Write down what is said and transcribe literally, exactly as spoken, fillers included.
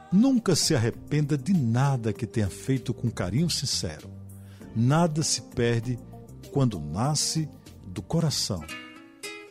Nunca se arrependa de nada que tenha feito com carinho sincero. Nada se perde quando nasce do coração.